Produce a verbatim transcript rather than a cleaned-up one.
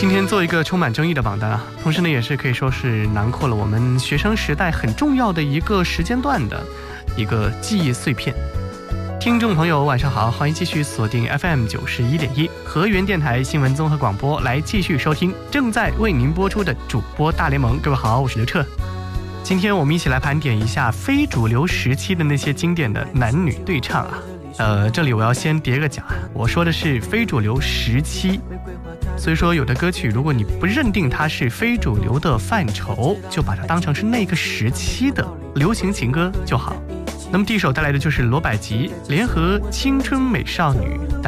今天做一个充满争议的榜单啊，同时呢也是可以说是囊括了我们学生时代很重要的一个时间段的一个记忆碎片。听众朋友晚上好，欢迎继续锁定 F M 九十一点一河源电台新闻综合广播，来继续收听正在为您播出的主播大联盟。各位好，我是刘彻。今天我们一起来盘点一下非主流时期的那些经典的男女对唱啊。呃，这里我要先叠个甲，我说的是非主流时期，所以说有的歌曲如果你不认定它是非主流的范畴，就把它当成是那个时期的流行情歌就好。那么第一首带来的就是罗百吉联合青春美少女带